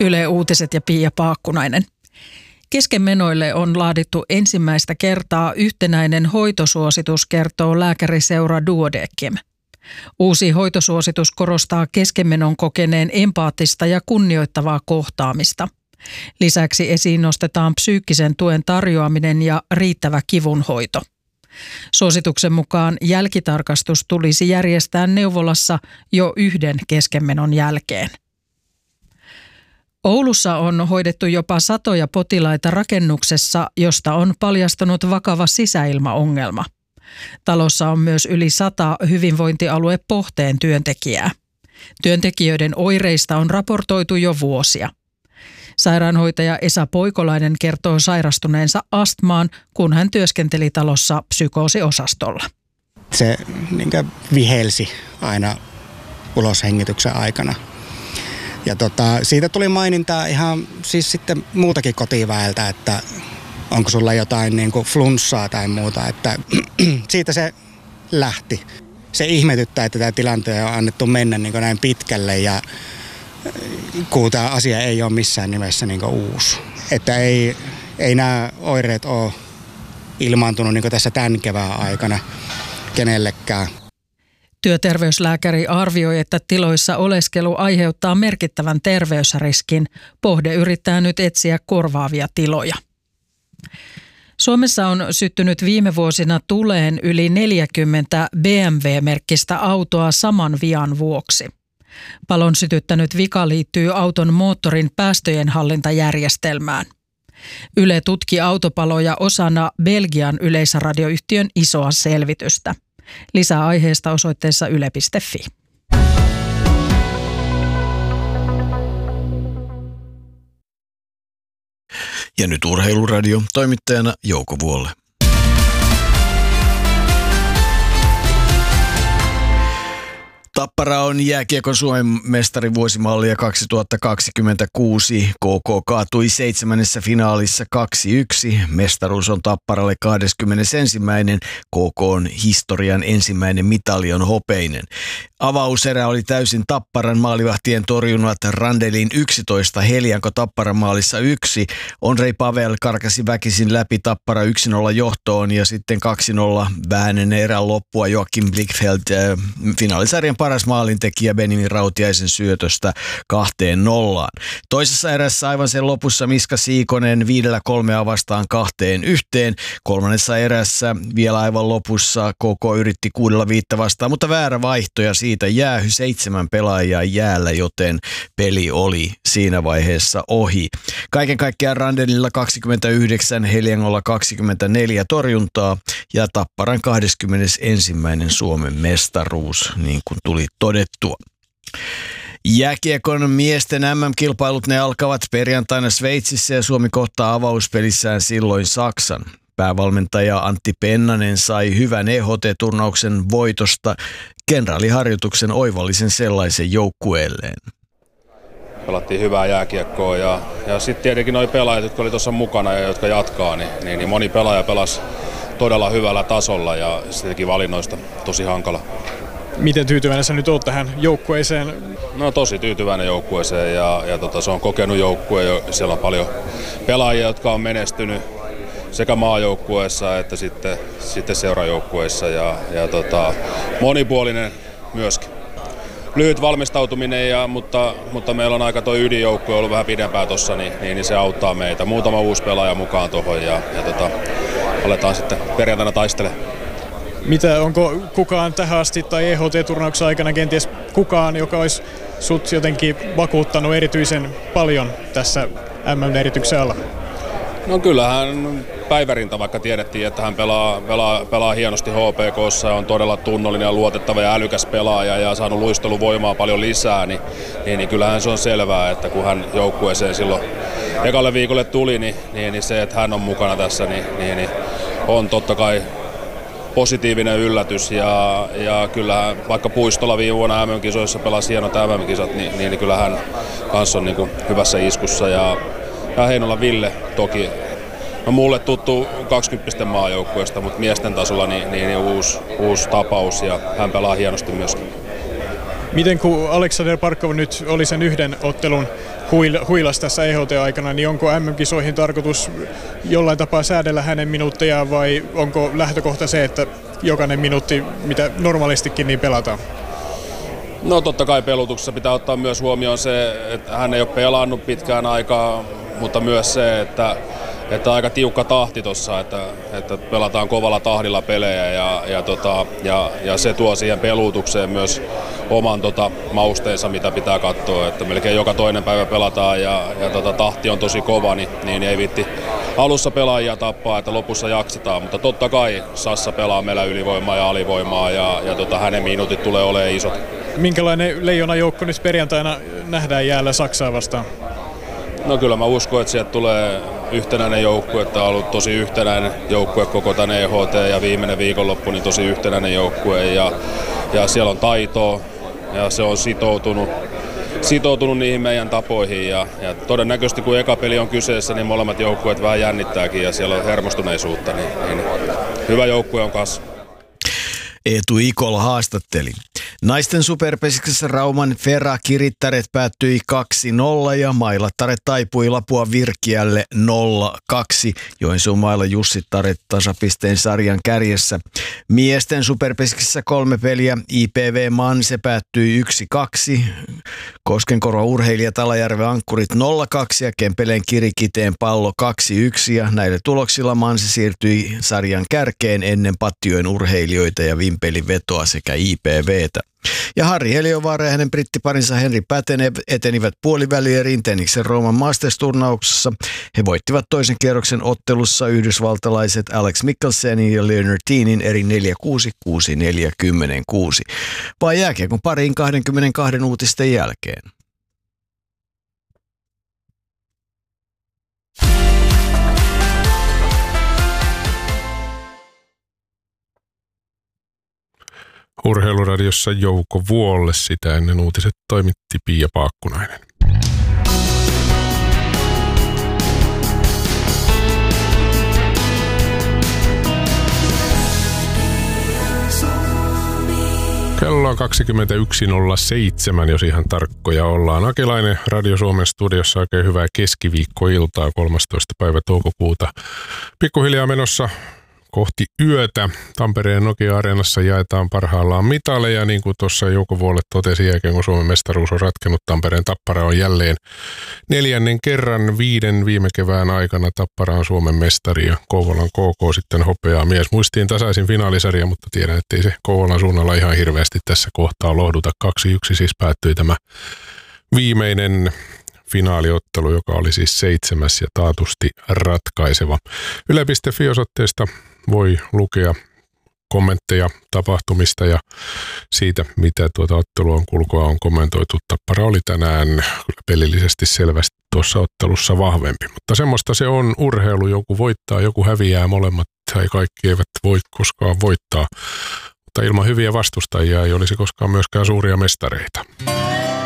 Yle Uutiset ja Pia Paakkunainen. Keskenmenoille on laadittu ensimmäistä kertaa yhtenäinen hoitosuositus, kertoo lääkäriseura Duodecim. Uusi hoitosuositus korostaa keskenmenon kokeneen empaattista ja kunnioittavaa kohtaamista. Lisäksi esiin nostetaan psyykkisen tuen tarjoaminen ja riittävä kivunhoito. Suosituksen mukaan jälkitarkastus tulisi järjestää neuvolassa jo 1 keskenmenon jälkeen. Oulussa on hoidettu jopa 100 potilaita rakennuksessa, josta on paljastunut vakava sisäilmaongelma. Talossa on myös yli 100 hyvinvointialue Pohteen työntekijää. Työntekijöiden oireista on raportoitu jo vuosia. Sairaanhoitaja Esa Poikolainen kertoo sairastuneensa astmaan, kun hän työskenteli talossa psykoosiosastolla. Se vihelsi aina uloshengityksen aikana. Ja siitä tuli mainintaa ihan siis sitten muutakin kotiväeltä, että onko sulla jotain flunssaa tai muuta, että siitä se lähti. Se ihmetyttää, että tämä tilanteen on annettu mennä näin pitkälle ja kun tämä asia ei ole missään nimessä uusi. Että ei nämä oireet ole ilmaantunut tässä tämän kevään aikana kenellekään. Työterveyslääkäri arvioi, että tiloissa oleskelu aiheuttaa merkittävän terveysriskin. Pohde yrittää nyt etsiä korvaavia tiloja. Suomessa on syttynyt viime vuosina tuleen yli 40 BMW-merkkistä autoa saman vian vuoksi. Palon sytyttänyt vika liittyy auton moottorin päästöjen hallintajärjestelmään. Yle tutki autopaloja osana Belgian yleisradioyhtiön isoa selvitystä. Lisää aiheesta osoitteessa yle.fi. Ja nyt Urheiluradio, toimittajana Jouko Vuolle. Tappara on jääkiekon Suomen mestarivuosimallia 2026. KK kaatui 7. finaalissa 2-1. Mestaruus on Tapparalle 21. KK:n historian ensimmäinen mitali on hopeinen. Avauserä oli täysin Tapparan maalivahtien torjunnat Randelin 11, Helianko Tapparan maalissa 1. Ondrej Pavel karkasi väkisin läpi Tappara 1-0 johtoon ja sitten 2-0 vääneen erän loppua Joakim Blickfeldt finaalisarjan paras maalintekijä Benjamin Rautiaisen syötöstä 2-0. Toisessa erässä aivan sen lopussa Miska Siikonen 5-3 vastaan 2-1. Kolmannessa erässä vielä aivan lopussa KK yritti 6-5 vastaan, mutta väärä vaihto ja siitä jäähy 7 pelaajaa jäällä, joten peli oli siinä vaiheessa ohi. Kaiken kaikkiaan Randelilla 29, Heliangolla 24 torjuntaa ja Tapparan 21. Suomen mestaruus, niin kuin tuli todettua. Jääkiekon miesten MM-kilpailut ne alkavat perjantaina Sveitsissä ja Suomi kohtaa avauspelissään silloin Saksan. Päävalmentaja Antti Pennanen sai hyvän EHT-turnauksen voitosta, kenraaliharjoituksen oivallisen sellaisen joukkueelleen. Pelattiin hyvää jääkiekkoa ja sitten tietenkin nuo pelaajat, jotka oli tuossa mukana ja jotka jatkaa, niin moni pelaaja pelasi todella hyvällä tasolla ja se teki valinnoista tosi hankala. Miten tyytyväinen sä nyt oot tähän joukkueeseen? No tosi tyytyväinen joukkueeseen ja se on kokenut joukkue. Siellä on paljon pelaajia, jotka on menestynyt sekä maajoukkueessa että sitten seurajoukkueessa ja monipuolinen myöskin. Lyhyt valmistautuminen, mutta meillä on aika tuo ydinjoukkue ollut vähän pidempään tuossa, niin se auttaa meitä. Muutama uusi pelaaja mukaan tuohon ja aletaan sitten perjantaina taistelemaan. Onko kukaan tähän asti tai EHT-turnauksen aikana kenties kukaan, joka olisi sut jotenkin vakuuttanut erityisen paljon tässä MM-erityksen alla? No kyllähän Päivärinta, vaikka tiedettiin, että hän pelaa hienosti HPK:ssa ja on todella tunnollinen ja luotettava ja älykäs pelaaja ja saanut luisteluvoimaa paljon lisää, niin kyllähän se on selvää, että kun hän joukkueeseen silloin ekalle viikolle tuli, niin se, että hän on mukana tässä, niin on totta kai positiivinen yllätys ja kyllähän vaikka Puistola viime vuonna MM-kisoissa pelasi hienot MM-kisat, niin kyllähän kanssa on niin kuin hyvässä iskussa ja Heinolan Ville toki, no mulle tuttu 20 maajoukkueesta, mutta miesten tasolla niin uusi tapaus ja hän pelaa hienosti myöskin. Miten kun Aleksander Barkov nyt oli sen yhden ottelun huilas tässä EHT-aikana, niin onko MM-kisoihin tarkoitus jollain tapaa säädellä hänen minuuttejaan vai onko lähtökohta se, että jokainen minuutti, mitä normaalistikin, niin pelataan? No totta kai pelutuksessa pitää ottaa myös huomioon se, että hän ei ole pelannut pitkään aikaa, mutta myös se, että aika tiukka tahti tuossa, että pelataan kovalla tahdilla pelejä ja se tuo siihen pelutukseen myös oman mausteensa, mitä pitää katsoa, että melkein joka toinen päivä pelataan ja tahti on tosi kova, niin ei viitti alussa pelaajia tappaa, että lopussa jaksetaan, mutta totta kai Sassa pelaa meillä ylivoimaa ja alivoimaa ja hänen minuutit tulee olemaan isot. Minkälainen Leijona-joukko nyt perjantaina nähdään jäällä Saksaa vastaan? No kyllä mä uskon, että sieltä tulee yhtenäinen joukkue, että on ollut tosi yhtenäinen joukkue koko tämän EHT ja viimeinen viikonloppu niin tosi yhtenäinen joukkue ja siellä on taitoa ja se on sitoutunut niihin meidän tapoihin ja todennäköisesti kun eka peli on kyseessä, niin molemmat joukkueet vähän jännittääkin ja siellä on hermostuneisuutta, niin hyvä joukkue on kanssa. Eetu Ikola haastatteli. Naisten superpesiksessä Rauman Ferra Kirittäret päättyi 2-0 ja Mailattaret taipui Lapua Virkiälle 0-2. Joensuun Mailla Jussittaret tasapisteen sarjan kärjessä. Miesten superpesiksessä 3 peliä. IPV Manse päättyi 1-2. Koskenkorva Urheilijat Alajärven Ankkurit 0-2 ja Kempeleen Kirikiteen Pallo 2-1. Ja näillä tuloksilla Manse siirtyi sarjan kärkeen ennen Pattijoen Urheilijoita ja Vimpelin Vetoa sekä IPVtä. Ja Harri Heliovaara ja hänen brittiparinsa Henri Pätene etenivät puolivälieriin Tenniksen Rooman Masters-turnauksessa. He voittivat toisen kierroksen ottelussa yhdysvaltalaiset Alex Mickelsenin ja Leonard Teenin eri 4-6, 6-4, 10-6. Vai jääkiekon pariin 22 uutisten jälkeen. Urheiluradiossa Jouko Vuolle, sitä ennen uutiset toimitti Pia Paakkunainen. Kello on 21.07, jos ihan tarkkoja ollaan. Akelainen Radio Suomen studiossa, oikein hyvää keskiviikkoiltaa 13. päivä toukokuuta. Pikkuhiljaa menossa kohti yötä. Tampereen Nokia-areenassa jaetaan parhaillaan mitaleja, niin kuin tuossa Jouko Vuolle totesi jälkeen, kun Suomen mestaruus on ratkennut. Tampereen Tappara on jälleen 4. kerran 5 viime kevään aikana. Tappara on Suomen mestari ja Kouvolan KK sitten hopeaa mies. Muistiin tasaisin finaalisarja, mutta tiedän, ettei se Kouvolan suunnalla ihan hirveästi tässä kohtaa lohduta. 2-1 siis päättyi tämä viimeinen finaaliottelu, joka oli siis 7. ja taatusti ratkaiseva. Yle.fi-osoitteesta voi lukea kommentteja tapahtumista ja siitä, mitä tuota ottelua kulkua on kommentoitu. Tappara oli tänään kyllä pelillisesti selvästi tuossa ottelussa vahvempi, mutta semmoista se on urheilu. Joku voittaa, joku häviää, molemmat tai kaikki eivät voi koskaan voittaa, mutta ilman hyviä vastustajia ei olisi koskaan myöskään suuria mestareita.